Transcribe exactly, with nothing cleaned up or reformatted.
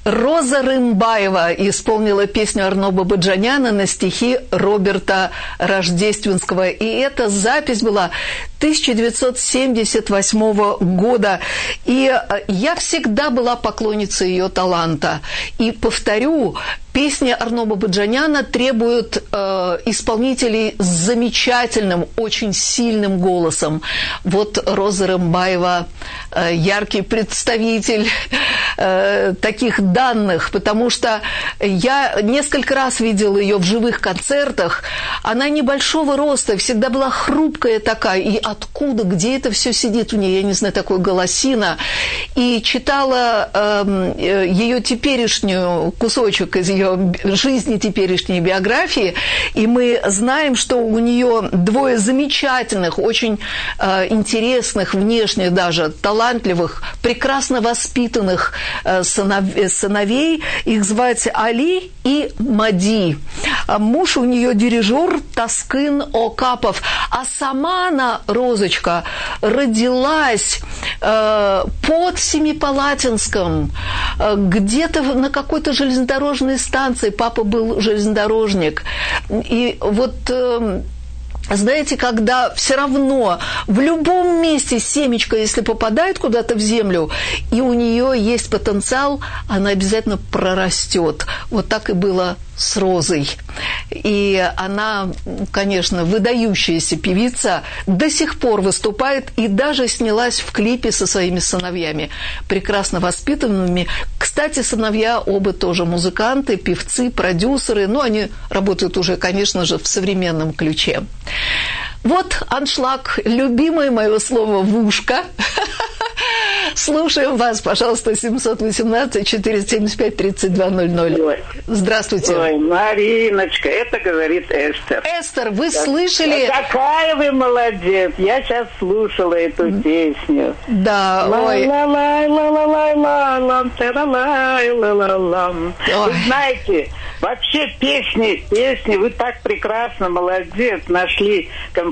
Роза Рымбаева исполнила песню Арно Бабаджаняна на стихи Роберта Рождественского. И эта запись была тысяча девятьсот семьдесят восьмого года. И я всегда была поклонницей ее таланта. И повторю, песни Арно Бабаджаняна требуют э, исполнителей с замечательным, очень сильным голосом. Вот Роза Рымбаева э, яркий представитель э, таких данных, потому что я несколько раз видела ее в живых концертах. Она небольшого роста, всегда была хрупкая такая. И откуда, где это все сидит у нее, я не знаю, такой голосина. И читала э, ее теперешнюю кусочек из ее жизни, теперешней биографии, и мы знаем, что у нее двое замечательных, очень э, интересных, внешне даже талантливых, прекрасно воспитанных э, сынов, сыновей. Их звать Али и Мади. А муж у нее дирижер Таскын Окапов. А сама она, Розочка, родилась э, под Семипалатинском, э, где-то на какой-то железнодорожной станции. Папа был железнодорожник. И вот... Э, знаете, когда все равно в любом месте семечко, если попадает куда-то в землю, и у нее есть потенциал, она обязательно прорастет. Вот так и было с Розой. И она, конечно, выдающаяся певица, до сих пор выступает и даже снялась в клипе со своими сыновьями, прекрасно воспитанными. Кстати, сыновья оба тоже музыканты, певцы, продюсеры, но они работают уже, конечно же, в современном ключе. Вот аншлаг, любимое мое слово в ушко. Слушаем вас, пожалуйста, семьсот восемнадцать четыреста семьдесят пять тридцать два ноль ноль. Здравствуйте. Ой, Мариночка, это говорит Эстер. Эстер, вы да. слышали... Какая вы молодец! Я сейчас слушала эту песню. Да, ой. Вы знаете, вообще песни, песни, вы так прекрасно, молодец, нашли композицию.